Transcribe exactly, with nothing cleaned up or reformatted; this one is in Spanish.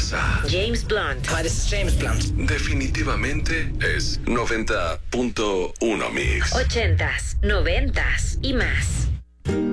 casa. James Blunt. Hi, this is James Blunt. Definitivamente es noventa punto uno Mix. Ochentas, noventas y más.